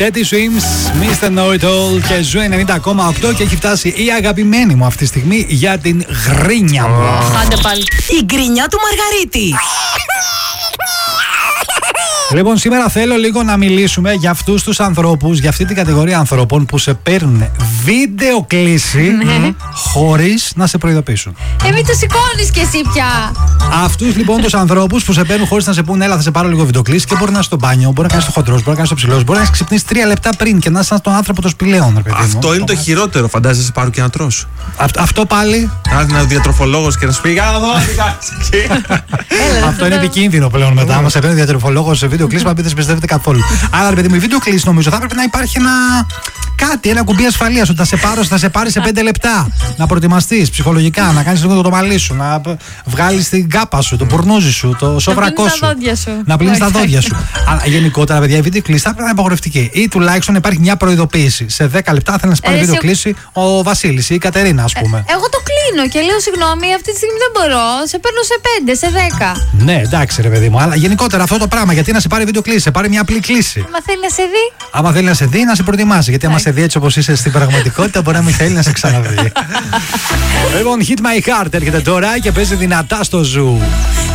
Teddy Swims, Mr. Know It All και Ζου 90,8 και έχει φτάσει η αγαπημένη μου αυτή τη στιγμή για την γρίνια μου. Άντε πάλι. Η γκρινιά του Μαργαρίτη. Λοιπόν, σήμερα θέλω λίγο να μιλήσουμε για αυτούς τους ανθρώπους, για αυτή την κατηγορία ανθρώπων που σε παίρνουν βίντεο κλήση χωρίς να σε προειδοποιήσουν. Μην το σηκώνεις κι εσύ πια. Αυτούς λοιπόν τους ανθρώπους που σε παίρνουν χωρίς να σε πούνε, έλα, θα σε πάρω λίγο βίντεο κλήση και μπορεί να είσαι στο μπάνιο, μπορεί να κάνεις το χοντρός, μπορεί να κάνεις το ψηλός, μπορεί να έχεις ξυπνήσει 3 λεπτά πριν και να είσαι σαν τον άνθρωπο των σπηλαίων, ρε παιδί μου. Αυτό είναι το χειρότερο, φαντάζεσαι, σε πάρω και να τρώσω. Αυτό πάλι. Να είναι ο διατροφολόγος και να σου πει: Γεια εδώ, Αυτό είναι επικίνδυνο πλέον μετά. Άμα σε παίρνει διατροφολόγος σε βίντεο κλήση, μα δεν πιστεύετε καθόλου. Άρα, ρε παιδί μου, η βίντεο κλήση νομίζω θα έπρεπε να υπάρχει ένα κουμπί ασφαλείας. Ότι θα σε πάρει σε 5 λεπτά. Να προετοιμαστείς ψυχολογικά, να κάνεις λίγο το μαλλί σου, να βγάλεις την κάπα σου, το πουρνούζι σου, το σοβρακό σου. Να πλύνεις τα δόντια σου. Αλλά γενικότερα, παιδιά, η βίντεο κλήση θα πρέπει να είναι απαγορευτική. Ή τουλάχιστον υπάρχει μια προειδοποίηση. Σε 10 λεπτά θέλει να σε πάρει βίντεο κλήση ο Βασίλης ή η Κατερίνα, ας πούμε. Εγώ το κλείνω και λέω: συγγνώμη, αυτή τη στιγμή δεν μπορώ. Σε παίρνω σε 5, σε 10. Ναι, εντάξει, ρε παιδί μου. Αλλά γενικότερα αυτό το πράγμα, γιατί να σε πάρει βίντεο κλήση, σε πάρει μια απλή κλήση. Άμα θέλει να σε δει. Άμα θέλει να σε δει, να σε προετοιμάσει. Γιατί άμα σε δει έτσι όπως είσαι στην πραγματικότητα, μπορεί να μην θέλει να σε ξαναδεί. Λοιπόν, Hit My Heart έρχεται τώρα και παίζει δυνατά στο Ζου.